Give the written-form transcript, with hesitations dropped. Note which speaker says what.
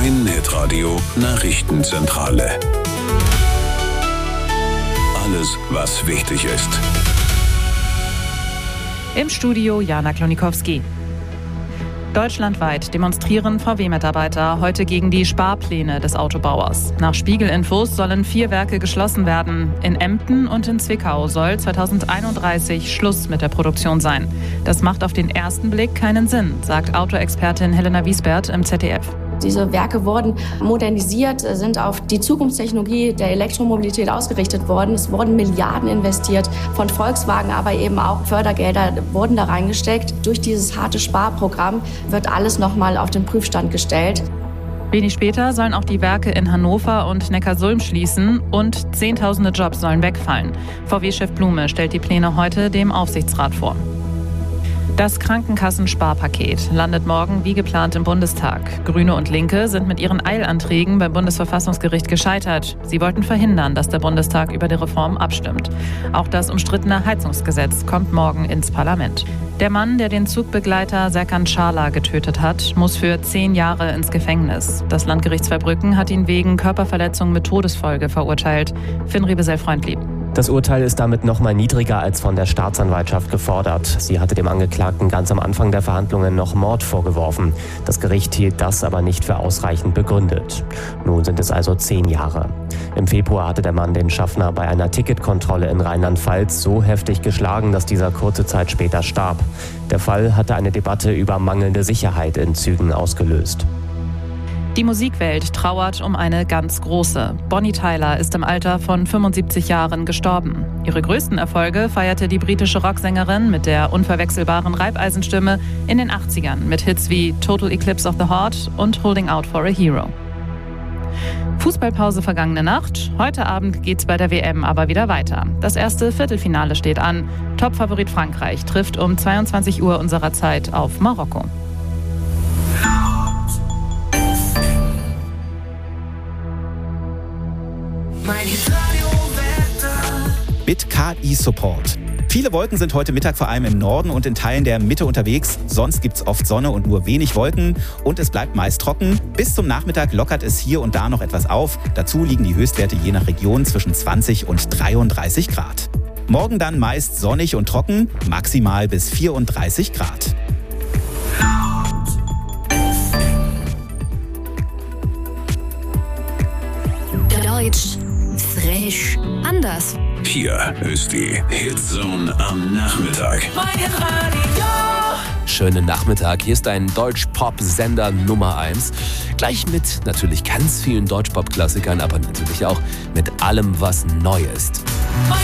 Speaker 1: Mein Hitradio Nachrichtenzentrale. Alles, was wichtig ist.
Speaker 2: Im Studio Jana Klonikowski. Deutschlandweit demonstrieren VW-Mitarbeiter heute gegen die Sparpläne des Autobauers. Nach Spiegel-Infos sollen 4 Werke geschlossen werden. In Emden und in Zwickau soll 2031 Schluss mit der Produktion sein. Das macht auf den ersten Blick keinen Sinn, sagt Autoexpertin Helena Wiesbert im ZDF.
Speaker 3: Diese Werke wurden modernisiert, sind auf die Zukunftstechnologie der Elektromobilität ausgerichtet worden. Es wurden Milliarden investiert von Volkswagen, aber eben auch Fördergelder wurden da reingesteckt. Durch dieses harte Sparprogramm wird alles nochmal auf den Prüfstand gestellt.
Speaker 2: Wenig später sollen auch die Werke in Hannover und Neckarsulm schließen und Zehntausende Jobs sollen wegfallen. VW-Chef Blume stellt die Pläne heute dem Aufsichtsrat vor. Das Krankenkassensparpaket landet morgen wie geplant im Bundestag. Grüne und Linke sind mit ihren Eilanträgen beim Bundesverfassungsgericht gescheitert. Sie wollten verhindern, dass der Bundestag über die Reform abstimmt. Auch das umstrittene Heizungsgesetz kommt morgen ins Parlament. Der Mann, der den Zugbegleiter Serkan Çağlar getötet hat, muss für 10 Jahre ins Gefängnis. Das Landgericht Zweibrücken hat ihn wegen Körperverletzung mit Todesfolge verurteilt. Finn Riebesell-Freundlieb.
Speaker 4: Das Urteil ist damit noch mal niedriger als von der Staatsanwaltschaft gefordert. Sie hatte dem Angeklagten ganz am Anfang der Verhandlungen noch Mord vorgeworfen. Das Gericht hielt das aber nicht für ausreichend begründet. Nun sind es also 10 Jahre. Im Februar hatte der Mann den Schaffner bei einer Ticketkontrolle in Rheinland-Pfalz so heftig geschlagen, dass dieser kurze Zeit später starb. Der Fall hatte eine Debatte über mangelnde Sicherheit in Zügen ausgelöst.
Speaker 2: Die Musikwelt trauert um eine ganz große. Bonnie Tyler ist im Alter von 75 Jahren gestorben. Ihre größten Erfolge feierte die britische Rocksängerin mit der unverwechselbaren Reibeisenstimme in den 80ern mit Hits wie Total Eclipse of the Heart und Holding Out for a Hero. Fußballpause vergangene Nacht. Heute Abend geht's bei der WM aber wieder weiter. Das erste Viertelfinale steht an. Topfavorit Frankreich trifft um 22 Uhr unserer Zeit auf Marokko.
Speaker 5: Mit KI-Support. Viele Wolken sind heute Mittag vor allem im Norden und in Teilen der Mitte unterwegs. Sonst gibt es oft Sonne und nur wenig Wolken. Und es bleibt meist trocken. Bis zum Nachmittag lockert es hier und da noch etwas auf. Dazu liegen die Höchstwerte je nach Region zwischen 20 und 33 Grad. Morgen dann meist sonnig und trocken, maximal bis 34 Grad.
Speaker 6: Deutsch, frisch, anders.
Speaker 1: Hier ist die Hitzone am Nachmittag.
Speaker 7: Mein Hitradio.
Speaker 8: Schönen Nachmittag. Hier ist ein Deutsch-Pop-Sender Nummer 1. Gleich mit natürlich ganz vielen Deutsch-Pop-Klassikern, aber natürlich auch mit allem, was neu ist.